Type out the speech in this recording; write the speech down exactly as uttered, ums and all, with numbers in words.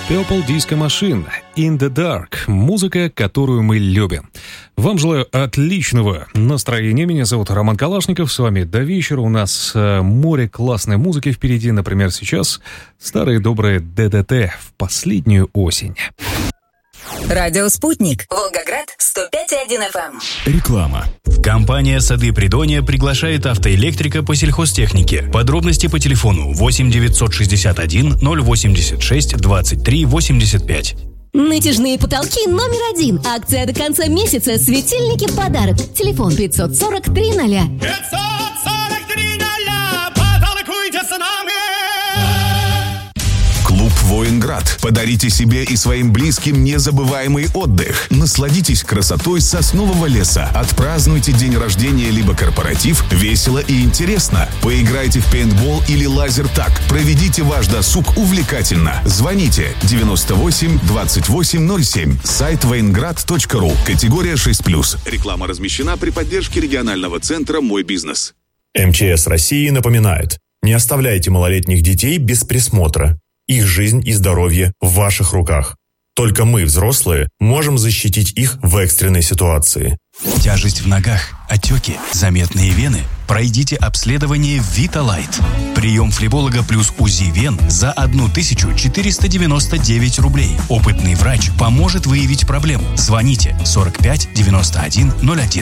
Purple Disco Machine, In the Dark. Музыка, которую мы любим. Вам желаю отличного настроения. Меня зовут Роман Калашников. С вами до вечера. У нас море классной музыки впереди. Например, сейчас старые добрые ДДТ в последнюю осень. Радио «Спутник». Волгоград, сто пять и один эф эм. Реклама. Компания «Сады Придонья» приглашает автоэлектрика по сельхозтехнике. Подробности по телефону восемь девятьсот шестьдесят один ноль восемьдесят шесть двадцать три восемьдесят пять. Натяжные потолки номер один. Акция до конца месяца. Светильники в подарок. Телефон пятьсот сорок три ноля. пятьсот сорок три ноля. Потолкуйте с нами. Клуб «Военград». Подарите себе и своим близким незабываемый отдых. Насладитесь красотой соснового леса. Отпразднуйте день рождения либо корпоратив весело и интересно. Поиграйте в пейнтбол или лазертаг. Проведите ваш досуг увлекательно. Звоните девяносто восемь двадцать восемь ноль семь. Сайт военград точка ру. Категория шесть плюс. Реклама размещена при поддержке регионального центра «Мой бизнес». МЧС России напоминает: не оставляйте малолетних детей без присмотра. Их жизнь и здоровье в ваших руках. Только мы, взрослые, можем защитить их в экстренной ситуации. Тяжесть в ногах, отеки, заметные вены? Пройдите обследование Виталайт. Прием флеболога плюс УЗИ вен за тысячу четыреста девяносто девять рублей. Опытный врач поможет выявить проблему. Звоните сорок пять девяносто один ноль один.